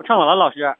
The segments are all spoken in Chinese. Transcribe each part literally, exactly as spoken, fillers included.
唱完了，老师。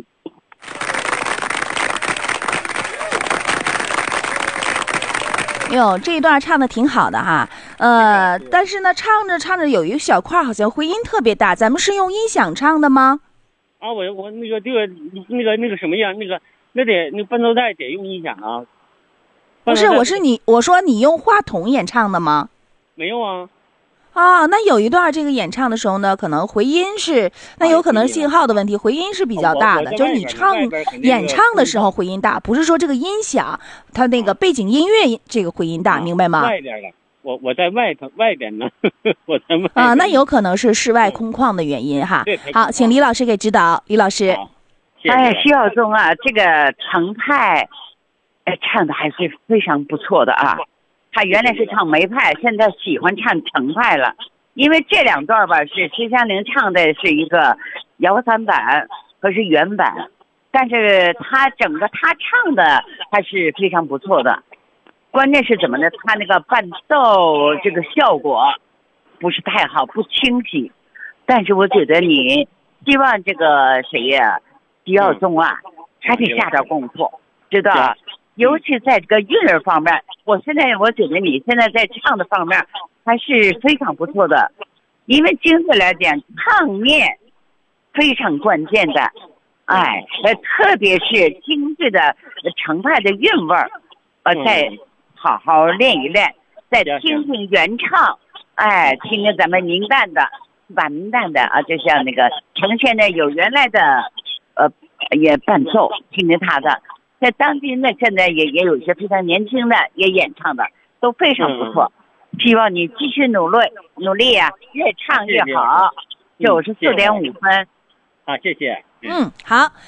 哟，这一段唱的挺好的哈，呃，但是呢，唱着唱着有一个小块好像回音特别大，咱们是用音响唱的吗？ 啊，我我那个这个那个那个什么呀，那个那得那伴奏带得用音响啊。 不是，我是你，我说你用话筒演唱的吗？ 没有啊。 啊，那有一段这个演唱的时候呢，可能回音是，那有可能信号的问题，回音是比较大的，就是你唱演唱的时候回音大，不是说这个音响它那个背景音乐这个回音大，明白吗？ 外边的，我我在外头外边呢，我在外啊，那有可能是室外空旷的原因哈。好，请李老师给指导，李老师。 哎，徐晓松啊，这个程派，哎，唱的还是非常不错的啊。他原来是唱梅派，现在喜欢唱程派了，因为这两段吧是徐佳玲唱的是一个摇三版和是原版，但是他整个他唱的还是非常不错的。关键是怎么呢？他那个伴奏这个效果不是太好，不清晰。但是我觉得你希望这个谁呀，徐晓松啊，还得下点功夫，知道？尤其在这个韵味方面，我现在我觉得你现在在唱的方面还是非常不错的，因为经济来讲，唱面非常关键的，哎，呃，特别是京剧的程派的韵味儿，呃，再好好练一练，再听听原唱，哎，听听咱们民旦的、完旦的啊，就像那个呈现的有原来的，呃，也伴奏，听听他的。在当今呢，现在也也有一些非常年轻的也演唱的，都非常不错。嗯、希望你继续努力努力呀、啊，越唱越好。九十四点五分。 啊，谢谢。 嗯，好。